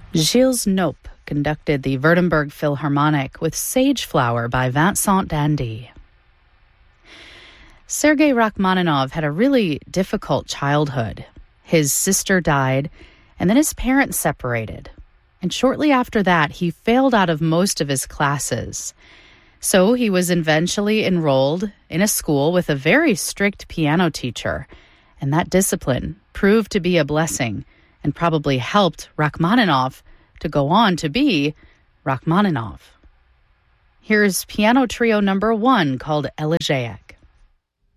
Gilles Nope conducted the Württemberg Philharmonic with Sage Flower by Vincent d'Indy. Sergei Rachmaninoff had a really difficult childhood. His sister died, and then his parents separated. And shortly after that, he failed out of most of his classes. So he was eventually enrolled in a school with a very strict piano teacher. And that discipline proved to be a blessing and probably helped Rachmaninoff to go on to be Rachmaninoff. Here's piano trio number 1 called Elegiac.